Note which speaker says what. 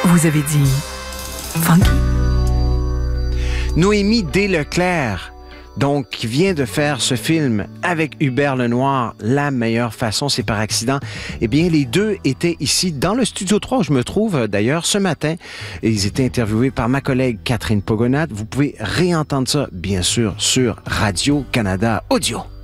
Speaker 1: Vous avez dit funky?
Speaker 2: Noémie Desleclerc, donc, qui vient de faire ce film avec Hubert Lenoir, La meilleure façon, c'est par accident. Eh bien, les deux étaient ici dans le Studio 3, où je me trouve d'ailleurs ce matin. Et ils étaient interviewés par ma collègue Catherine Pogonade. Vous pouvez réentendre ça, bien sûr, sur Radio-Canada Audio.